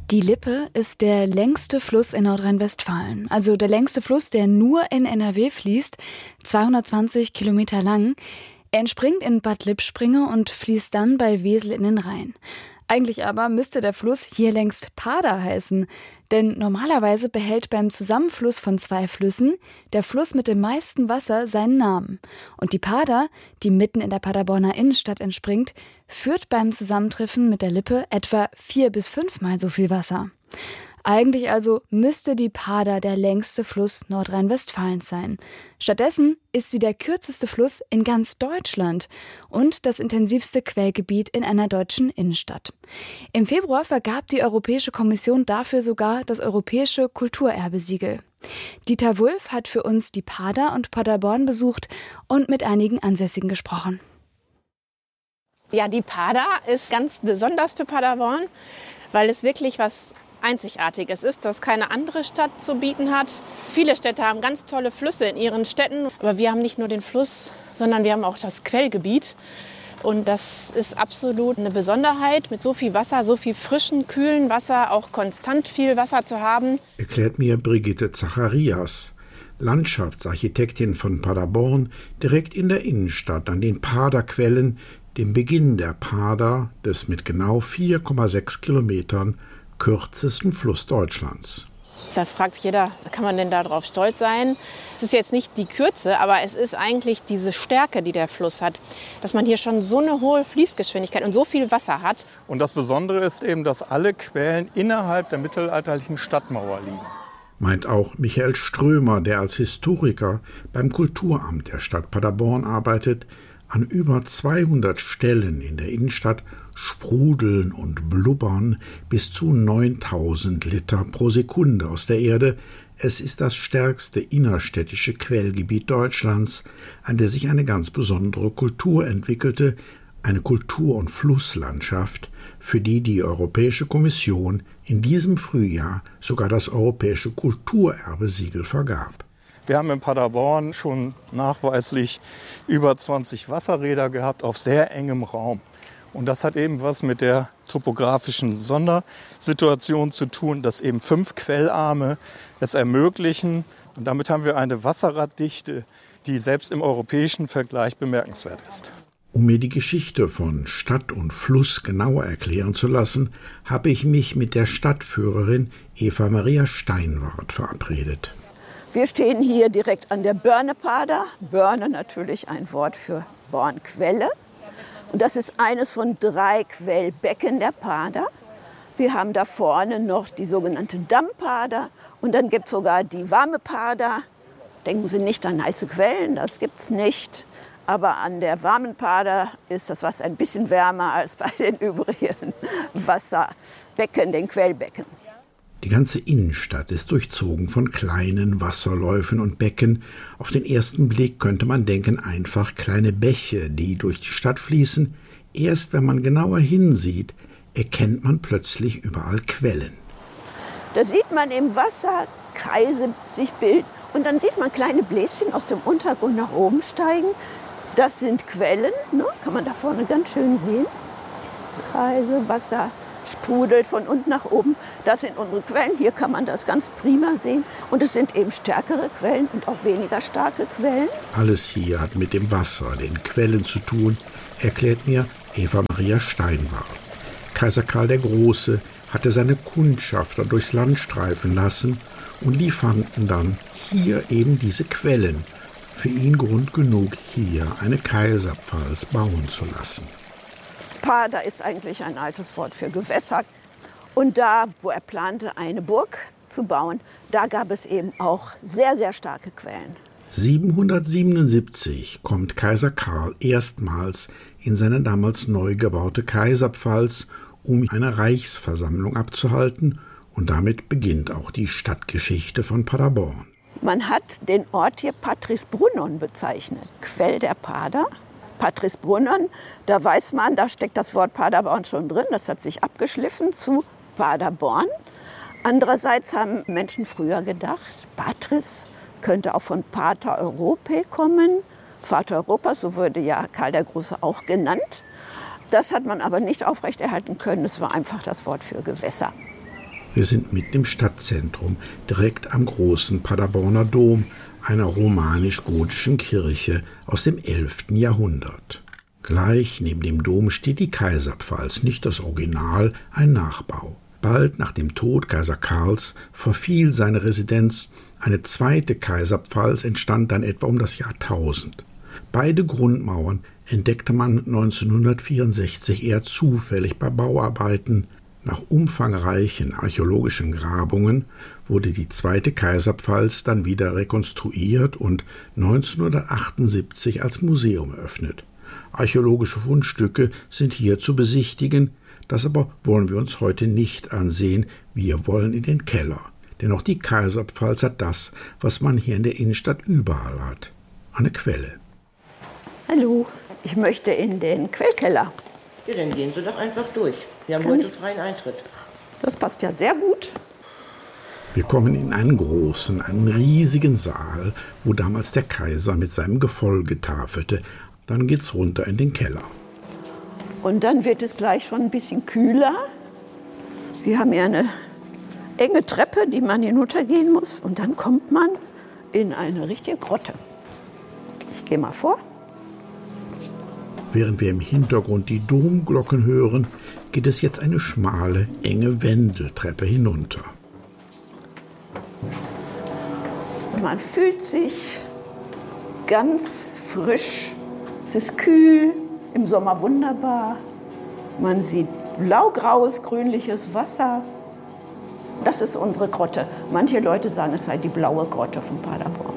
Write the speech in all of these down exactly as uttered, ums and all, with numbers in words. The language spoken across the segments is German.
Die Lippe ist der längste Fluss in Nordrhein-Westfalen. Also der längste Fluss, der nur in N R W fließt, zweihundertzwanzig Kilometer lang. Er entspringt in Bad Lippspringe und fließt dann bei Wesel in den Rhein. Eigentlich aber müsste der Fluss hier längst Pader heißen. Denn normalerweise behält beim Zusammenfluss von zwei Flüssen der Fluss mit dem meisten Wasser seinen Namen. Und die Pader, die mitten in der Paderborner Innenstadt entspringt, führt beim Zusammentreffen mit der Lippe etwa vier bis fünfmal so viel Wasser. Eigentlich also müsste die Pader der längste Fluss Nordrhein-Westfalens sein. Stattdessen ist sie der kürzeste Fluss in ganz Deutschland und das intensivste Quellgebiet in einer deutschen Innenstadt. Im Februar vergab die Europäische Kommission dafür sogar das Europäische Kulturerbesiegel. Dieter Wulff hat für uns die Pader und Paderborn besucht und mit einigen Ansässigen gesprochen. Ja, die Pader ist ganz besonders für Paderborn, weil es wirklich was Einzigartiges ist, das keine andere Stadt zu bieten hat. Viele Städte haben ganz tolle Flüsse in ihren Städten, aber wir haben nicht nur den Fluss, sondern wir haben auch das Quellgebiet. Und das ist absolut eine Besonderheit, mit so viel Wasser, so viel frischen, kühlen Wasser, auch konstant viel Wasser zu haben. Erklärt mir Brigitte Zacharias, Landschaftsarchitektin von Paderborn, direkt in der Innenstadt an den Paderquellen, dem Beginn der Pader, des mit genau vier Komma sechs Kilometern kürzesten Fluss Deutschlands. Da fragt sich jeder, kann man denn darauf stolz sein? Es ist jetzt nicht die Kürze, aber es ist eigentlich diese Stärke, die der Fluss hat, dass man hier schon so eine hohe Fließgeschwindigkeit und so viel Wasser hat. Und das Besondere ist eben, dass alle Quellen innerhalb der mittelalterlichen Stadtmauer liegen. Meint auch Michael Strömer, der als Historiker beim Kulturamt der Stadt Paderborn arbeitet. An über zweihundert Stellen in der Innenstadt sprudeln und blubbern bis zu neuntausend Liter pro Sekunde aus der Erde. Es ist das stärkste innerstädtische Quellgebiet Deutschlands, an der sich eine ganz besondere Kultur entwickelte, eine Kultur- und Flusslandschaft, für die die Europäische Kommission in diesem Frühjahr sogar das Europäische Kulturerbesiegel vergab. Wir haben in Paderborn schon nachweislich über zwanzig Wasserräder gehabt auf sehr engem Raum. Und das hat eben was mit der topografischen Sondersituation zu tun, dass eben fünf Quellarme es ermöglichen. Und damit haben wir eine Wasserraddichte, die selbst im europäischen Vergleich bemerkenswert ist. Um mir die Geschichte von Stadt und Fluss genauer erklären zu lassen, habe ich mich mit der Stadtführerin Eva Maria Steinwart verabredet. Wir stehen hier direkt an der Börnepader. Börne natürlich ein Wort für Bornquelle. Und das ist eines von drei Quellbecken der Pader. Wir haben da vorne noch die sogenannte Dammpader und dann gibt es sogar die warme Pader. Denken Sie nicht an heiße Quellen, das gibt es nicht. Aber an der warmen Pader ist das Wasser ein bisschen wärmer als bei den übrigen Wasserbecken, den Quellbecken. Die ganze Innenstadt ist durchzogen von kleinen Wasserläufen und Becken. Auf den ersten Blick könnte man denken, einfach kleine Bäche, die durch die Stadt fließen. Erst wenn man genauer hinsieht, erkennt man plötzlich überall Quellen. Da sieht man im Wasser Kreise sich bilden und dann sieht man kleine Bläschen aus dem Untergrund nach oben steigen. Das sind Quellen, ne? Kann man da vorne ganz schön sehen. Kreise, Wasser sprudelt von unten nach oben. Das sind unsere Quellen. Hier kann man das ganz prima sehen. Und es sind eben stärkere Quellen und auch weniger starke Quellen. Alles hier hat mit dem Wasser, den Quellen zu tun, erklärt mir Eva Maria Steinwart. Kaiser Karl der Große hatte seine Kundschafter durchs Land streifen lassen und die fanden dann hier eben diese Quellen. Für ihn Grund genug, hier eine Kaiserpfalz bauen zu lassen. Pader ist eigentlich ein altes Wort für Gewässer. Und da, wo er plante, eine Burg zu bauen, da gab es eben auch sehr, sehr starke Quellen. siebenhundertsiebenundsiebzig kommt Kaiser Karl erstmals in seine damals neu gebaute Kaiserpfalz, um eine Reichsversammlung abzuhalten. Und damit beginnt auch die Stadtgeschichte von Paderborn. Man hat den Ort hier Patrisbrunnon bezeichnet, Quell der Pader. Patrisbrunnon, da weiß man, da steckt das Wort Paderborn schon drin. Das hat sich abgeschliffen zu Paderborn. Andererseits haben Menschen früher gedacht, Patris könnte auch von Pater Europae kommen. Vater Europas, so wurde ja Karl der Große auch genannt. Das hat man aber nicht aufrechterhalten können. Es war einfach das Wort für Gewässer. Wir sind mitten im Stadtzentrum, direkt am großen Paderborner Dom, einer romanisch-gotischen Kirche aus dem elften Jahrhundert. Gleich neben dem Dom steht die Kaiserpfalz, nicht das Original, ein Nachbau. Bald nach dem Tod Kaiser Karls verfiel seine Residenz. Eine zweite Kaiserpfalz entstand dann etwa um das Jahrtausend. Beide Grundmauern entdeckte man neunzehnhundertvierundsechzig eher zufällig bei Bauarbeiten. Nach umfangreichen archäologischen Grabungen wurde die zweite Kaiserpfalz dann wieder rekonstruiert und neunzehnhundertachtundsiebzig als Museum eröffnet. Archäologische Fundstücke sind hier zu besichtigen, das aber wollen wir uns heute nicht ansehen, wir wollen in den Keller. Denn auch die Kaiserpfalz hat das, was man hier in der Innenstadt überall hat, eine Quelle. Hallo, ich möchte in den Quellkeller. Ja, dann gehen Sie doch einfach durch. Wir haben Kann heute ich? freien Eintritt. Das passt ja sehr gut. Wir kommen in einen großen, einen riesigen Saal, wo damals der Kaiser mit seinem Gefolge tafelte. Dann geht's runter in den Keller. Und dann wird es gleich schon ein bisschen kühler. Wir haben ja eine enge Treppe, die man hinuntergehen muss. Und dann kommt man in eine richtige Grotte. Ich gehe mal vor. Während wir im Hintergrund die Domglocken hören, geht es jetzt eine schmale, enge Wendeltreppe hinunter. Man fühlt sich ganz frisch. Es ist kühl, im Sommer wunderbar. Man sieht blaugraues, grünliches Wasser. Das ist unsere Grotte. Manche Leute sagen, es sei die blaue Grotte von Paderborn.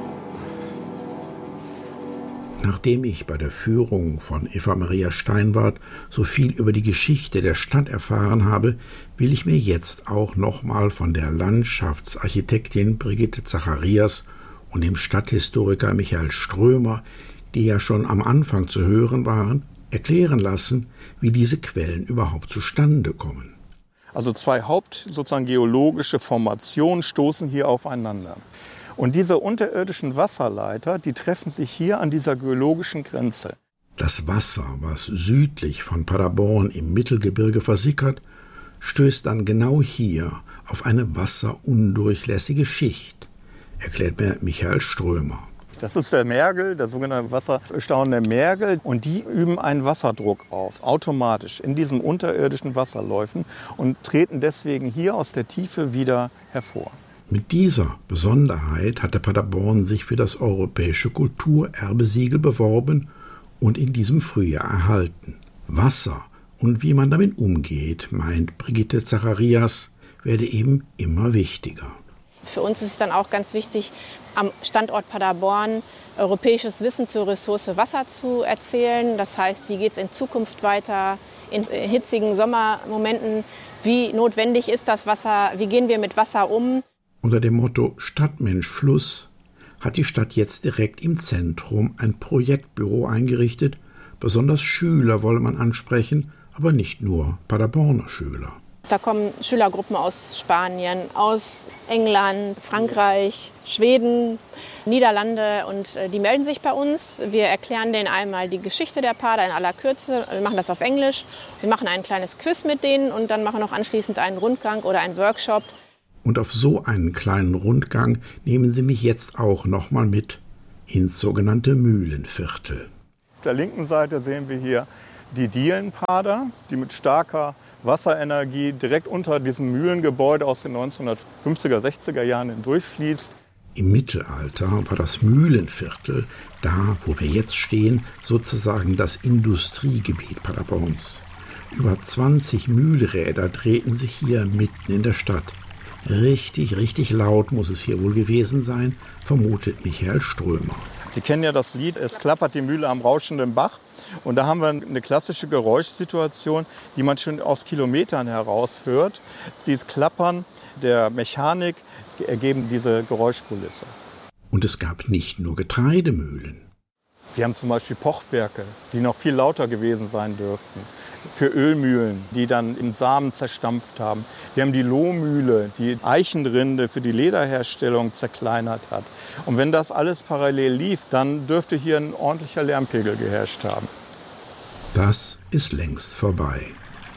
Nachdem ich bei der Führung von Eva Maria Steinwarth so viel über die Geschichte der Stadt erfahren habe, will ich mir jetzt auch nochmal von der Landschaftsarchitektin Brigitte Zacharias und dem Stadthistoriker Michael Strömer, die ja schon am Anfang zu hören waren, erklären lassen, wie diese Quellen überhaupt zustande kommen. Also zwei haupt sozusagen geologische Formationen stoßen hier aufeinander. Und diese unterirdischen Wasserleiter, die treffen sich hier an dieser geologischen Grenze. Das Wasser, was südlich von Paderborn im Mittelgebirge versickert, stößt dann genau hier auf eine wasserundurchlässige Schicht, erklärt mir Michael Strömer. Das ist der Mergel, der sogenannte wasserstauende Mergel. Und die üben einen Wasserdruck auf, automatisch in diesen unterirdischen Wasserläufen und treten deswegen hier aus der Tiefe wieder hervor. Mit dieser Besonderheit hatte Paderborn sich für das europäische Kulturerbesiegel beworben und in diesem Frühjahr erhalten. Wasser und wie man damit umgeht, meint Brigitte Zacharias, werde eben immer wichtiger. Für uns ist es dann auch ganz wichtig, am Standort Paderborn europäisches Wissen zur Ressource Wasser zu erzählen. Das heißt, wie geht es in Zukunft weiter, in hitzigen Sommermomenten, wie notwendig ist das Wasser, wie gehen wir mit Wasser um. Unter dem Motto Stadt, Mensch, Fluss hat die Stadt jetzt direkt im Zentrum ein Projektbüro eingerichtet. Besonders Schüler wolle man ansprechen, aber nicht nur Paderborner Schüler. Da kommen Schülergruppen aus Spanien, aus England, Frankreich, Schweden, Niederlande und die melden sich bei uns. Wir erklären denen einmal die Geschichte der Pader in aller Kürze. Wir machen das auf Englisch. Wir machen ein kleines Quiz mit denen und dann machen wir noch anschließend einen Rundgang oder einen Workshop. Und auf so einen kleinen Rundgang nehmen Sie mich jetzt auch noch mal mit ins sogenannte Mühlenviertel. Auf der linken Seite sehen wir hier die Dielenpader, die mit starker Wasserenergie direkt unter diesem Mühlengebäude aus den neunzehnhundertfünfziger, sechziger Jahren hindurchfließt. Im Mittelalter war das Mühlenviertel, da wo wir jetzt stehen, sozusagen das Industriegebiet Paderborns. Über zwanzig Mühlräder drehten sich hier mitten in der Stadt. Richtig, richtig laut muss es hier wohl gewesen sein, vermutet Michael Strömer. Sie kennen ja das Lied, es klappert die Mühle am rauschenden Bach. Und da haben wir eine klassische Geräuschsituation, die man schon aus Kilometern heraus hört. Dieses Klappern der Mechanik ergeben diese Geräuschkulisse. Und es gab nicht nur Getreidemühlen. Wir haben zum Beispiel Pochwerke, die noch viel lauter gewesen sein dürften. Für Ölmühlen, die dann in Samen zerstampft haben. Wir haben die Lohmühle, die Eichenrinde für die Lederherstellung zerkleinert hat. Und wenn das alles parallel lief, dann dürfte hier ein ordentlicher Lärmpegel geherrscht haben. Das ist längst vorbei.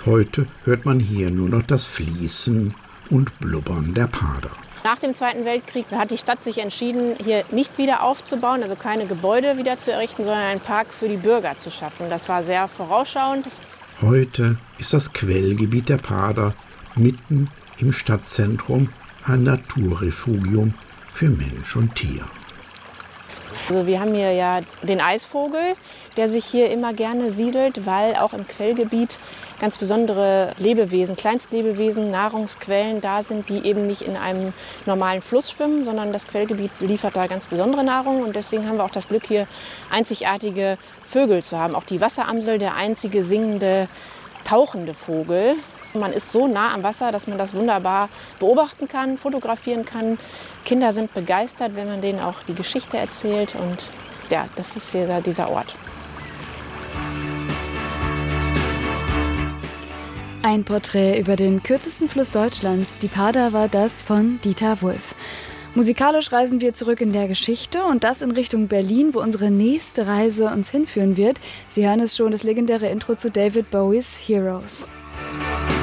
Heute hört man hier nur noch das Fließen und Blubbern der Pader. Nach dem Zweiten Weltkrieg hat die Stadt sich entschieden, hier nicht wieder aufzubauen, also keine Gebäude wieder zu errichten, sondern einen Park für die Bürger zu schaffen. Das war sehr vorausschauend. Heute ist das Quellgebiet der Pader mitten im Stadtzentrum ein Naturrefugium für Mensch und Tier. Also wir haben hier ja den Eisvogel, der sich hier immer gerne siedelt, weil auch im Quellgebiet ganz besondere Lebewesen, Kleinstlebewesen, Nahrungsquellen da sind, die eben nicht in einem normalen Fluss schwimmen, sondern das Quellgebiet liefert da ganz besondere Nahrung. Und deswegen haben wir auch das Glück, hier einzigartige Vögel zu haben. Auch die Wasseramsel, der einzige singende, tauchende Vogel. Man ist so nah am Wasser, dass man das wunderbar beobachten kann, fotografieren kann. Kinder sind begeistert, wenn man denen auch die Geschichte erzählt. Und ja, das ist hier dieser Ort. Ein Porträt über den kürzesten Fluss Deutschlands, die Pader, war das von Dieter Wulff. Musikalisch reisen wir zurück in der Geschichte und das in Richtung Berlin, wo unsere nächste Reise uns hinführen wird. Sie hören es schon, das legendäre Intro zu David Bowies Heroes.